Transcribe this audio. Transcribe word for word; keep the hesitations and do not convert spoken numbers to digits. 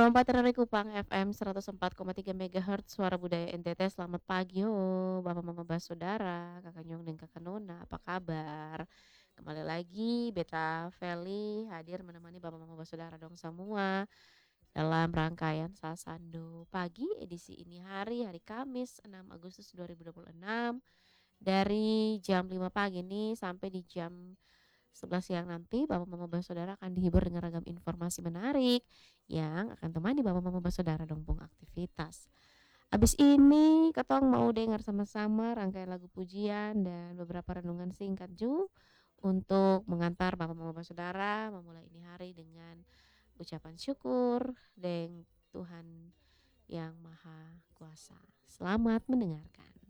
empat dari Kupang F M seratus empat koma tiga megahertz Suara Budaya N T T. Selamat pagi yo, Bapak Mama Basudara, Kakak Nyong dan Kakak Nona, apa kabar? Kembali lagi Beta Feli hadir menemani Bapak Mama Basudara dong semua dalam rangkaian Sasando Pagi edisi ini hari hari Kamis enam Agustus dua ribu dua puluh enam dari jam lima pagi nih sampai di jam sebelas siang nanti Bapak Mama Basudara akan dihibur dengan ragam informasi menarik yang akan temani Bapak Mama Basudara dongpung aktivitas. Abis ini ketong mau dengar sama-sama rangkaian lagu pujian dan beberapa renungan singkat ju untuk mengantar Bapak Mama Basudara memulai ini hari dengan ucapan syukur dan Tuhan yang Maha Kuasa. Selamat mendengarkan.